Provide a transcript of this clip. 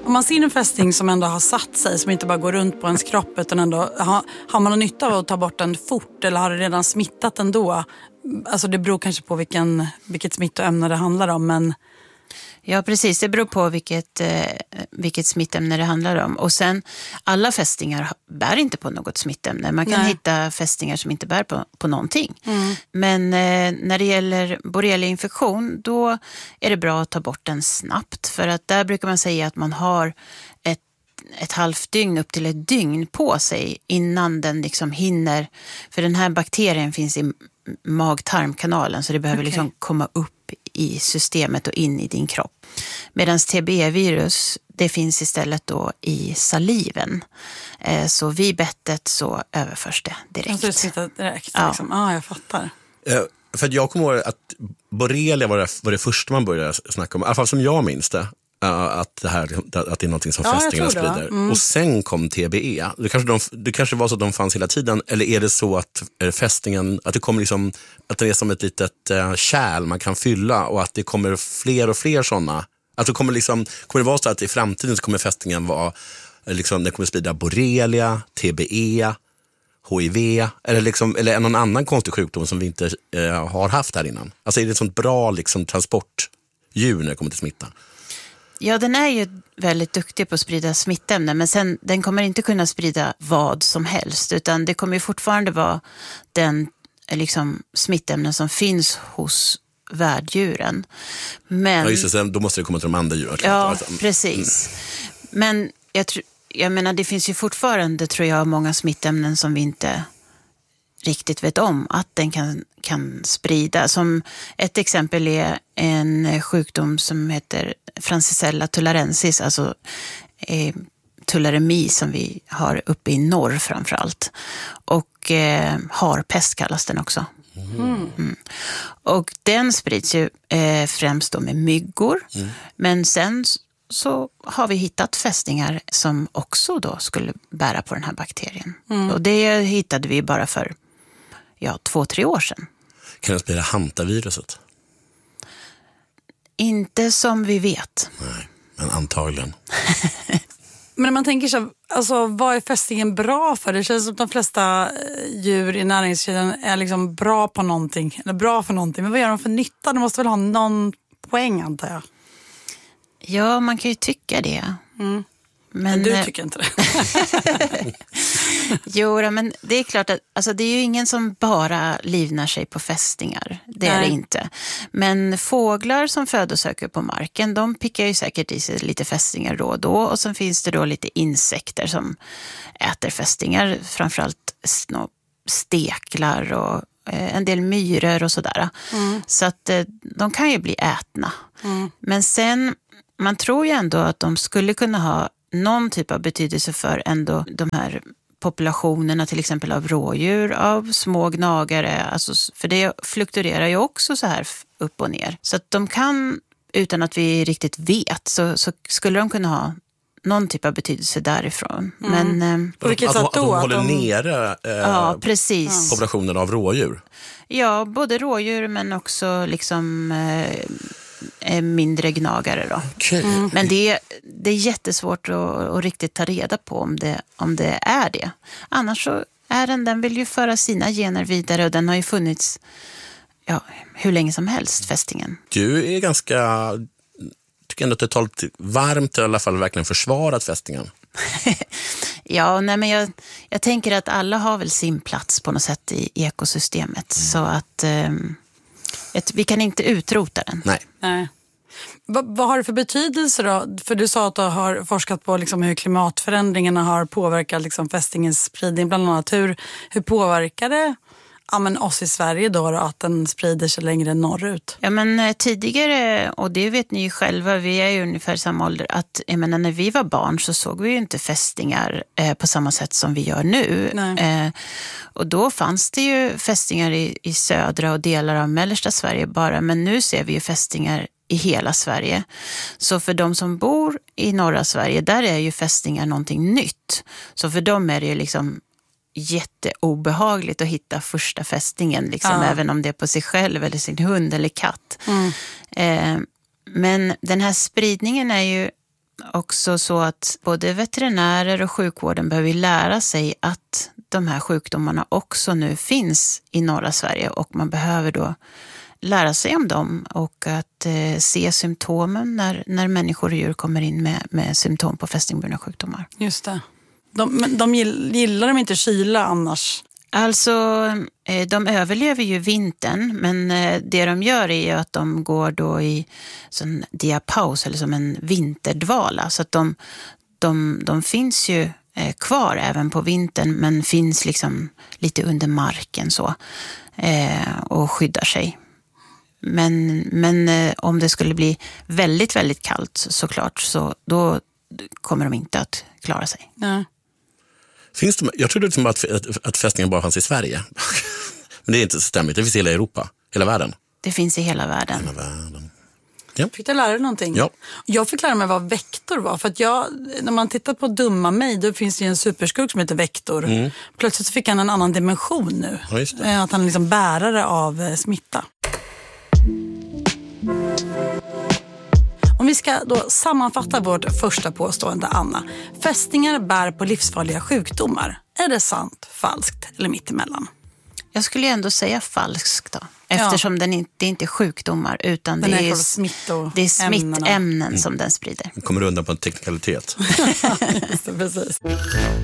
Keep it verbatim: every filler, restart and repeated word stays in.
Om man ser en fästing som ändå har satt sig, som inte bara går runt på ens kropp, utan ändå har, har man någon nytta av att ta bort den fort, eller har det redan smittat ändå? Alltså det beror kanske på vilken, vilket smittoämne det handlar om, men... Ja, precis. Det beror på vilket, eh, vilket smittämne det handlar om. Och sen, alla fästingar bär inte på något smittämne. Man kan Nej. hitta fästingar som inte bär på, på någonting. Mm. Men eh, när det gäller borreliainfektion, då är det bra att ta bort den snabbt. För att där brukar man säga att man har ett, ett halvt dygn upp till ett dygn på sig innan den liksom hinner. För den här bakterien finns i mag-tarmkanalen, så det behöver okay. liksom komma upp i systemet och in i din kropp. Medan T B E-virus, det finns istället då i saliven. Eh, så vid bettet så överförs det direkt. Alltså det sitter direkt? Ja, liksom. ah, jag fattar. Eh, för att jag kommer ihåg att borrelia var det, var det första man började snacka om, i alla fall som jag minns det. Att det, här, att det är någonting som ja, fästingarna sprider. Mm. Och sen kom T B E. Det kanske, de, det kanske var så att de fanns hela tiden. Eller är det så att fästingen, att det kommer liksom, att det är som ett litet uh, kärl man kan fylla, och att det kommer fler och fler sådana. Att det kommer liksom, kommer det vara så att i framtiden så kommer fästingen vara, liksom, det kommer sprida borrelia, T B E, H I V, eller, liksom, eller någon annan konstig sjukdom som vi inte uh, har haft här innan. Alltså är det ett sånt bra liksom, transportdjur när det kommer till smitta? Ja, den är ju väldigt duktig på att sprida smittämnen, men sen, den kommer inte kunna sprida vad som helst, utan det kommer ju fortfarande vara den liksom, smittämnen som finns hos värddjuren. Men, ja, just det, då måste det komma till de andra djuren. Ja, alltså. Precis. Mm. Men jag, tr- jag menar, det finns ju fortfarande, tror jag, många smittämnen som vi inte riktigt vet om att den kan, kan sprida. Som ett exempel är en sjukdom som heter Francisella tularensis, alltså eh, tularemi som vi har uppe i norr framförallt. Och eh, harpest kallas den också. Mm. Mm. Och den sprids ju eh, främst då med myggor. Mm. Men sen så har vi hittat fästingar som också då skulle bära på den här bakterien. Mm. Och det hittade vi bara för ja, två, tre år sedan. Kan det sprida hantaviruset? Inte som vi vet. Nej, men antagligen. Men när man tänker så, alltså, vad är fästingen bra för? Det känns som att de flesta djur i näringskedjan är liksom bra på någonting, eller bra för någonting. Men vad gör de för nytta? De måste väl ha någon poäng, antar jag. Ja, man kan ju tycka det. Mm. Men, men du tycker inte det. Jo, men det är klart att alltså, det är ju ingen som bara livnar sig på fästingar. Det är Nej. det inte. Men fåglar som födosöker på marken, de pickar ju säkert i sig lite fästingar då och då. Och sen finns det då lite insekter som äter fästingar. Framförallt steklar och eh, en del myror och sådär. Mm. Så att eh, de kan ju bli ätna. Mm. Men sen, man tror ju ändå att de skulle kunna ha någon typ av betydelse för ändå de här populationerna, till exempel av rådjur, av små gnagare, alltså, för det fluktuerar ju också så här upp och ner. Så att de kan, utan att vi riktigt vet, så, så skulle de kunna ha någon typ av betydelse därifrån. Mm. Men, på vilket sätt då? Att de, att de håller att de... nere eh, ja, precis. populationen av rådjur? Ja, både rådjur men också liksom... Eh, mindre gnagare då. Okay. Mm. Men det är, det är jättesvårt att, att riktigt ta reda på om det, om det är det. Annars så är den, den vill ju föra sina gener vidare, och den har ju funnits ja, hur länge som helst, fästingen. Du är ganska, tycker ändå att det är talat varmt, i alla fall verkligen försvarat fästingen. Ja, nej, men jag, jag tänker att alla har väl sin plats på något sätt i ekosystemet. Mm. Så att um, ett, vi kan inte utrota den. Nej. Nej. Va, vad har det för betydelse då? För du sa att du har forskat på liksom hur klimatförändringarna har påverkat liksom fästingens spridning bland annat. Hur, hur påverkar det ja, men oss i Sverige då, då att den sprider sig längre norrut? Ja, men tidigare, och det vet ni ju själva, vi är ju ungefär samma ålder, att jag menar, när vi var barn så såg vi ju inte fästingar eh, på samma sätt som vi gör nu. Eh, och då fanns det ju fästingar i, i södra och delar av mellersta Sverige bara, men nu ser vi ju fästingar i hela Sverige. Så för de som bor i norra Sverige, där är ju fästingar någonting nytt. Så för dem är det ju liksom jätteobehagligt att hitta första fästingen, liksom, ja. Även om det är på sig själv eller sin hund eller katt. Mm. Eh, men den här spridningen är ju också så att både veterinärer och sjukvården behöver lära sig att de här sjukdomarna också nu finns i norra Sverige, och man behöver då lära sig om dem och att eh, se symptomen när, när människor och djur kommer in med, med symptom på fästingburna sjukdomar. Just det. De, men de gillar de inte kyla annars? Alltså, eh, de överlever ju vintern, men eh, det de gör är ju att de går då i sån diapaus eller som en vinterdvala, så att de, de, de finns ju eh, kvar även på vintern, men finns liksom lite under marken så eh, och skyddar sig. Men, men eh, om det skulle bli väldigt, väldigt kallt såklart, så då kommer de inte att klara sig. Ja. Finns det, jag trodde liksom att, att, att fästingen bara fanns i Sverige. Men det är inte så stämmigt. Det finns i hela Europa, hela världen. Det finns i hela världen. Hela världen. Ja. Fick du lära dig någonting? Ja. Jag fick lära mig vad Vektor var. För att jag, när man tittar på Dumma mig, då finns det ju en superskurk som heter Vektor. Mm. Plötsligt så fick han en annan dimension nu. Ja, just det. Att han är liksom bärare av smitta. Om vi ska då sammanfatta vårt första påstående, Anna. Fästingar bär på livsfarliga sjukdomar. Är det sant, falskt eller mittemellan? Jag skulle ändå säga falskt då. Eftersom ja. den inte, det är inte sjukdomar, utan det är, är, det är smittämnen mm. som den sprider. Kommer undan på en teknikalitet. Just det, precis.